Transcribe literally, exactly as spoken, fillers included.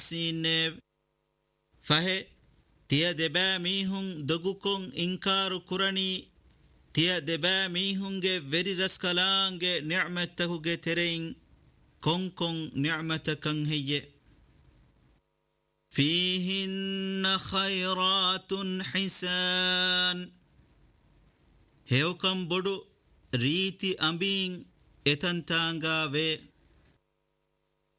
سينيف فهي تيا دبا ميهن دغوكون إنكار كراني تيا دبا ميهنගේ වෙරි රස්කලාංගේ නිඅමතකුගේ තෙරෙයින් කොන් කොන් නිඅමතකන් හෙයේ فيهن خيرات حسان هيوكم بدو ريتي أمبين اتنتانغا وي